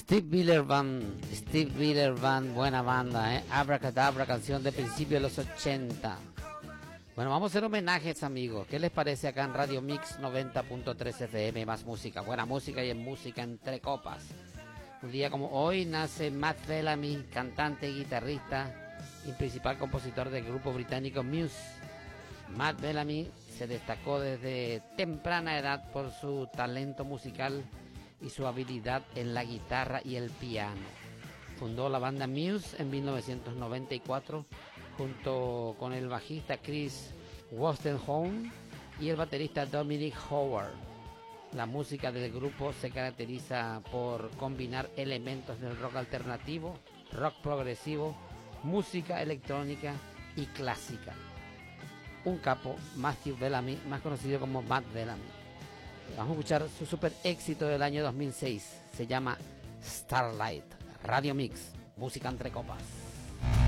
Steve Miller Band, buena banda, Abracadabra, canción de principio de los 80. Bueno, vamos a hacer homenajes, amigos. ¿Qué les parece acá en Radio Mix 90.3 FM? Más música, buena música y en música entre copas. Un día como hoy nace Matt Bellamy, cantante y guitarrista y principal compositor del grupo británico Muse. Matt Bellamy se destacó desde temprana edad por su talento musical y su habilidad en la guitarra y el piano. Fundó la banda Muse en 1994 junto con el bajista Chris Wolstenholme y el baterista Dominic Howard. La música del grupo se caracteriza por combinar elementos del rock alternativo, rock progresivo, música electrónica y clásica. Un capo, Matthew Bellamy, más conocido como Matt Bellamy. Vamos a escuchar su super éxito del año 2006. Se llama Starlight. Radio Mix, música entre copas.